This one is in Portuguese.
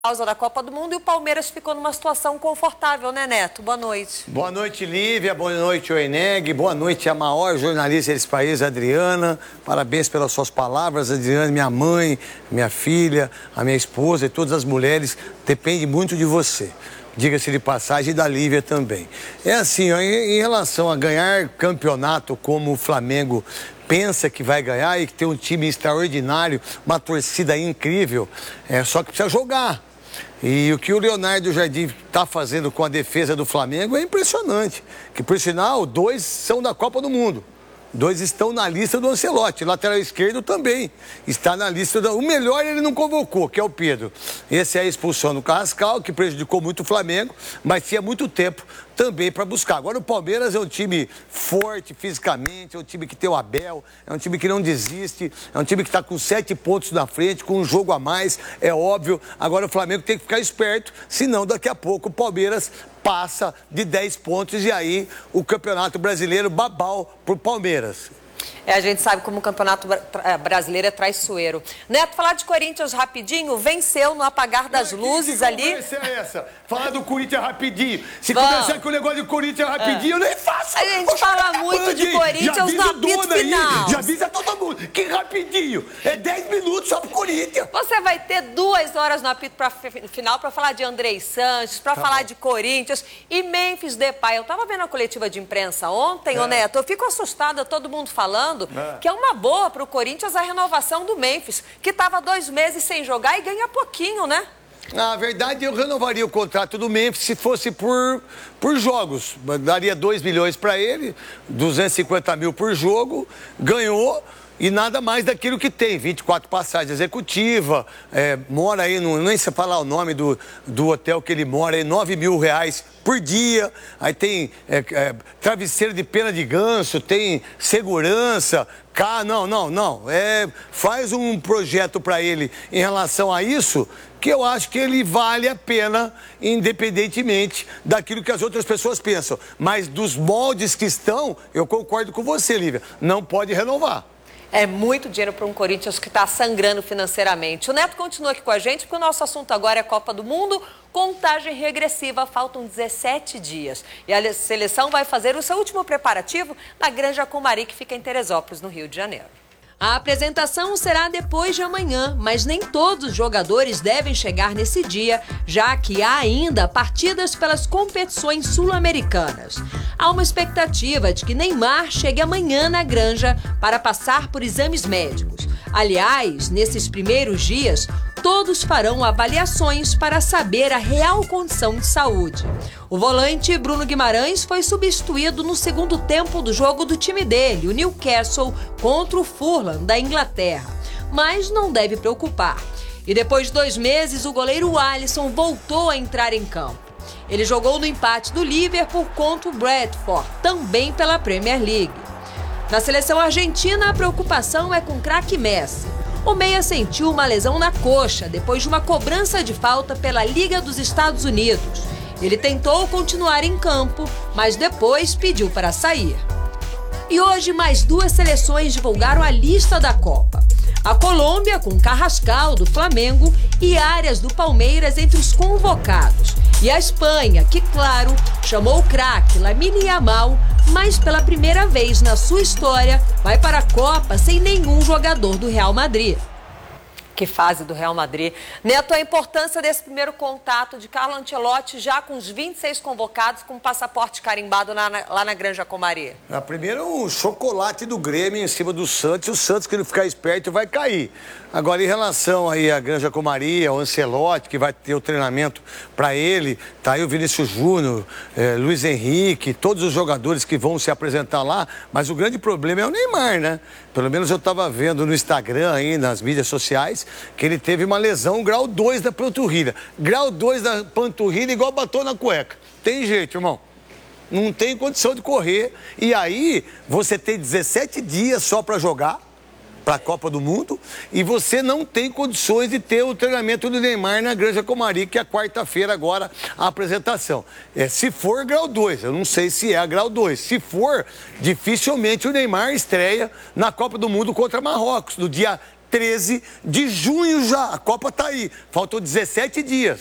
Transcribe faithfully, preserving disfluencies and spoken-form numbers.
Causa da Copa do Mundo e o Palmeiras ficou numa situação confortável, né, Neto? Boa noite. Boa noite, Lívia. Boa noite, Oeneg. Boa noite, a maior jornalista desse país, Adriana. Parabéns pelas suas palavras, Adriana, minha mãe, minha filha, a minha esposa e todas as mulheres. Depende muito de você. Diga-se de passagem, e da Lívia também. É assim, ó, em, em relação a ganhar campeonato como o Flamengo pensa que vai ganhar e que tem um time extraordinário, uma torcida incrível, é só que precisa jogar. E o que o Leonardo Jardim está fazendo com a defesa do Flamengo é impressionante. Que, por sinal, dois são da Copa do Mundo. Dois estão na lista do Ancelotti. Lateral esquerdo também está na lista. Do... O melhor ele não convocou, que é o Pedro. Esse é a expulsão do Carrascal, que prejudicou muito o Flamengo, mas tinha muito tempo também para buscar. Agora o Palmeiras é um time forte fisicamente, é um time que tem o Abel, é um time que não desiste, é um time que está com sete pontos na frente, com um jogo a mais, é óbvio. Agora o Flamengo tem que ficar esperto, senão daqui a pouco o Palmeiras passa de dez pontos e aí o Campeonato Brasileiro babau pro Palmeiras. É, a gente sabe como o Campeonato Brasileiro é traiçoeiro. Neto, falar de Corinthians rapidinho, venceu no apagar das luzes que ali. Que é essa? Falar do Corinthians rapidinho. Se Vamos. começar com o negócio de Corinthians rapidinho, é. eu nem faço. A gente fala muito de Corinthians no apito final. Já avisa todo mundo. Que rapidinho. É dez minutos só pro Corinthians. Você vai ter duas horas no apito pra, final para falar de Andrei Sanches, para tá falar bom. de Corinthians e Memphis Depay. Eu tava vendo a coletiva de imprensa ontem, é. ô Neto, eu fico assustada, todo mundo falando É. que é uma boa para o Corinthians a renovação do Memphis, que estava dois meses sem jogar e ganha pouquinho, né? Na verdade, eu renovaria o contrato do Memphis se fosse por, por jogos. Daria dois milhões para ele, duzentos e cinquenta mil por jogo, ganhou. E nada mais daquilo que tem, vinte e quatro passagens executiva, é, mora aí, não, nem sei falar o nome do, do hotel que ele mora, aí, nove mil reais por dia, aí tem é, é, travesseiro de pena de ganso, tem segurança, cá, não, não, não, é, faz um projeto para ele em relação a isso, que eu acho que ele vale a pena, independentemente daquilo que as outras pessoas pensam. Mas dos moldes que estão, eu concordo com você, Lívia, não pode renovar. É muito dinheiro para um Corinthians que está sangrando financeiramente. O Neto continua aqui com a gente, porque o nosso assunto agora é Copa do Mundo, contagem regressiva, faltam dezessete dias. E a seleção vai fazer o seu último preparativo na Granja Comari, que fica em Teresópolis, no Rio de Janeiro. A apresentação será depois de amanhã, mas nem todos os jogadores devem chegar nesse dia, já que há ainda partidas pelas competições sul-americanas. Há uma expectativa de que Neymar chegue amanhã na Granja para passar por exames médicos. Aliás, nesses primeiros dias, todos farão avaliações para saber a real condição de saúde. O volante Bruno Guimarães foi substituído no segundo tempo do jogo do time dele, o Newcastle, contra o Fulham, da Inglaterra. Mas não deve preocupar. E depois de dois meses, o goleiro Alisson voltou a entrar em campo. Ele jogou no empate do Liverpool contra o Bradford, também pela Premier League. Na seleção argentina, a preocupação é com o craque Messi. O meia sentiu uma lesão na coxa depois de uma cobrança de falta pela Liga dos Estados Unidos. Ele tentou continuar em campo, mas depois pediu para sair. E hoje mais duas seleções divulgaram a lista da Copa. A Colômbia com Carrascal, do Flamengo, e Arias, do Palmeiras, entre os convocados. E a Espanha, que, claro, chamou o craque Lamine Yamal, mas pela primeira vez na sua história vai para a Copa sem nenhum jogador do Real Madrid. Que fase do Real Madrid. Neto, a importância desse primeiro contato de Carlo Ancelotti já com os vinte e seis convocados com passaporte carimbado lá na, lá na Granja Comari. A primeira, o chocolate do Grêmio em cima do Santos. O Santos, que não ficar esperto, vai cair. Agora, em relação aí à Granja Comari, ao Ancelotti, que vai ter o treinamento para ele, tá aí o Vinícius Júnior, eh, Luiz Henrique, todos os jogadores que vão se apresentar lá, mas o grande problema é o Neymar, né? Pelo menos eu estava vendo no Instagram aí, nas mídias sociais, que ele teve uma lesão grau dois da panturrilha. Grau dois da panturrilha igual batom na cueca. Tem jeito, irmão. Não tem condição de correr. E aí, você tem dezessete dias só para jogar, para a Copa do Mundo, e você não tem condições de ter o treinamento do Neymar na Granja Comari, que é quarta-feira agora a apresentação. É, se for grau dois, eu não sei se é a grau dois. Se for, dificilmente o Neymar estreia na Copa do Mundo contra Marrocos, no dia treze de junho já. A Copa tá aí. Faltam dezessete dias.